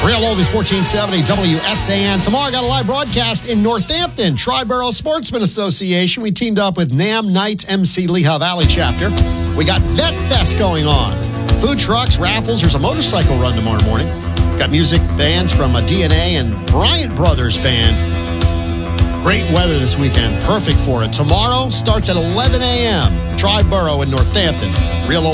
Real Oldies 1470 WSAN. Tomorrow I got a live broadcast in Northampton, Triborough Sportsman Association. We teamed up with NAM Knights MC Lehigh Valley chapter. We got Vet Fest going on. Food trucks, raffles. There's a motorcycle run tomorrow morning. Got music bands from a DNA and Bryant Brothers Band. Great weather this weekend. Perfect for it. Tomorrow starts at 11 a.m. Triborough in Northampton. Real Oldies.